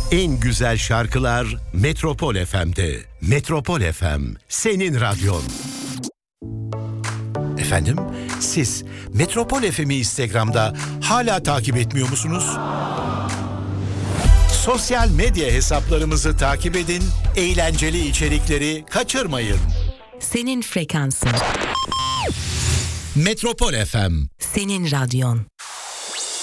En güzel şarkılar Metropol FM'de. Metropol FM, senin radyon. Efendim, siz Metropol FM'i Instagram'da hala takip etmiyor musunuz? Sosyal medya hesaplarımızı takip edin, eğlenceli içerikleri kaçırmayın. Senin frekansın. Metropol FM, senin radyon.